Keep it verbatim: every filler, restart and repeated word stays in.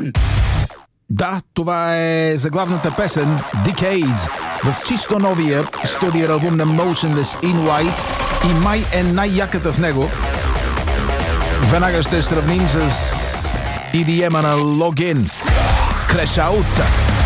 One. Да, това е заглавната песен Decades в чисто новия студия албум на Motionless in White и май е най-яката в него. Веднага ще сравним с и ди ем-а на Login. Crash Out.